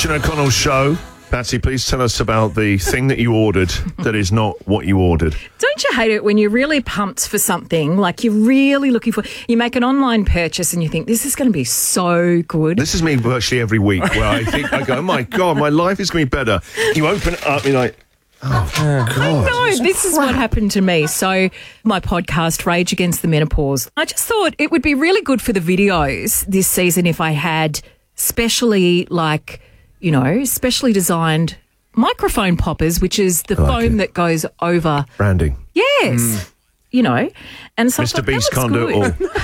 Christian O'Connell Show. Patsy, please tell us about the thing that you ordered that is not what you ordered. Don't you hate it when you're really pumped for something, like you're really looking for, you make an online purchase and you think, this is going to be so good. This is me virtually every week where I go, oh my God, my life is going to be better. You open it up, you're like, oh, God. No, this is what happened to me. So my podcast, Rage Against the Menopause, I just thought it would be really good for the videos this season if I had specially specially designed microphone poppers, which is the foam that goes over. Branding. Yes. And so Mr. Beast can't do it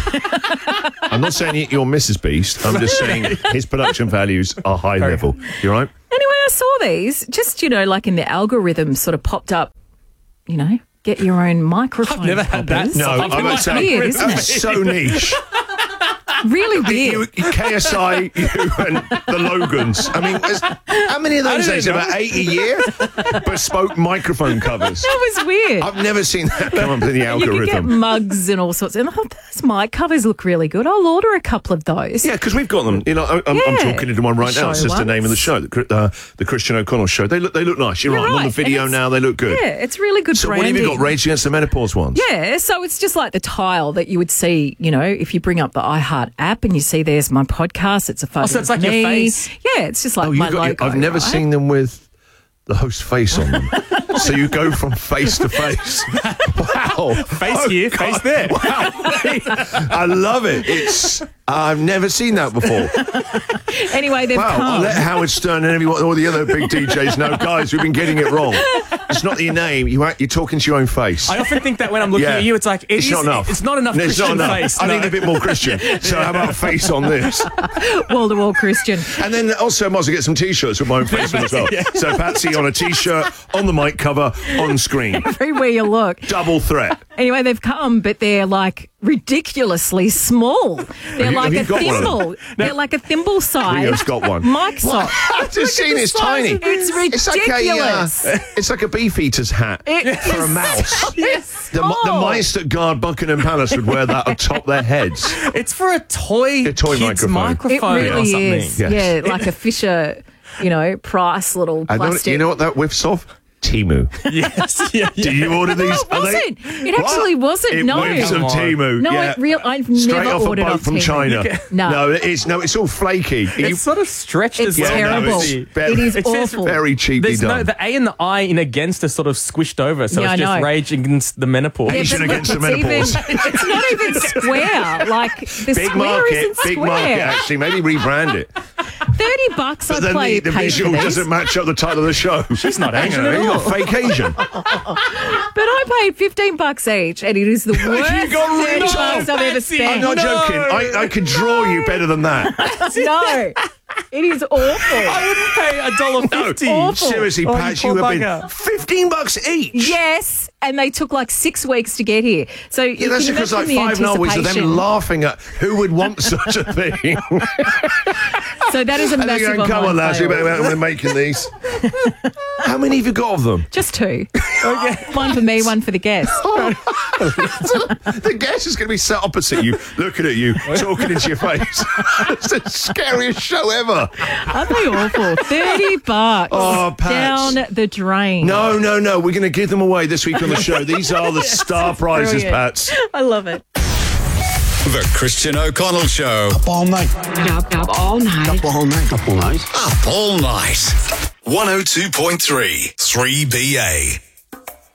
all. I'm not saying you're Mrs. Beast. I'm just saying his production values are high level. You all right? Anyway, I saw these, just, like in the algorithm sort of popped up, get your own microphone I've never had that. No, I'm going to say, weird, isn't that's so niche. Really weird. KSI, you and the Logans. I mean, how many of those days? About 8 a year? Bespoke microphone covers. That was weird. I've never seen that come up in the algorithm. You can get mugs and all sorts. And I thought, those mic covers look really good. I'll order a couple of those. Yeah, because we've got them. I'm talking into one right now. It's just the name of the show, the Christian O'Connell Show. They look nice. You're right. I'm on the video now. They look good. Yeah, it's really good so branding. What have you got? Rage Against the Menopause ones? Yeah, so it's just like the tile that you would see, if you bring up the iHeart app and you see there's my podcast. It's a photo so it's like of me. your face? Yeah, it's just like my logo. I've never seen them with the host face on them. So you go from face to face. Wow. Face here, God. face there. Wow. I love it. I've never seen that before. Anyway, they've come. I'll let Howard Stern and all the other big DJs know, guys, we've been getting it wrong. It's not your name. You're talking to your own face. I often think that when I'm looking at you, it's like, it's not enough. It's not enough Christian face. I need a bit more Christian. So how about face on this? Wall-to-wall Christian. And then also I might as well get some T-shirts with my own face on as well. Yeah. So Patsy on a T-shirt, on the mic cover, on screen. Everywhere you look. Double threat. Anyway, they've come, but they're like ridiculously small. They're like a thimble. They're like a thimble size. Rio's got one. Mic sock. I've just seen it's tiny. It's ridiculous. It's like a beefeater's hat for a mouse. The mice that guard Buckingham Palace would wear that atop their heads. It's for a toy kid's microphone It really or something. is. Yes. Yeah, like a Fisher, Price little plastic. You know what that whiffs of? Temu. Yes. Yeah. Did you order these? No, it wasn't. It actually wasn't. It No. whiffs of Temu. No, yeah. I've Straight never off a ordered boat off from Temu. China. No. It's all flaky. It's sort of stretched It's as well. terrible. It is It says awful. very cheaply There's done. the A and the I in against are sort of squished over, so Yeah, it's I just know. Rage Against the Menopause. Yeah, Asian but against the look, menopause. it's not even square. Like the Big square market, isn't big square. market. Actually, maybe rebrand it. $30 But I'd then play the pay visual for these. doesn't match up the title of the show. She's not Asian Hang on, at you all. got fake Asian. But I paid $15 each, and it is the worst got rid of $30 I've ever Patsy. spent. I'm not joking. I could draw you better than that. No, it is awful. I wouldn't pay $1.50. awful. Seriously, Oh, Pat, you you poor have been bugger. $15 each. Yes, and they took like 6 weeks to get here. So Yeah, that's because like 5 novels of them laughing at who would want such a thing. So that is a And they're massive going, come on, online lads, fail. we're making these. How many have you got of them? Just 2. One for me, one for the guest. The guest is going to be sat opposite you, looking at you, talking into your face. It's the scariest show ever. Aren't they awful? $30 Oh, Pats. down the drain. No. We're going to give them away this week on the show. These are the star prizes, brilliant. Pats. I love it. The Christian O'Connell Show. Up all night. Up all night. Up all night. Up all night. Up all night. 102.3 3BA.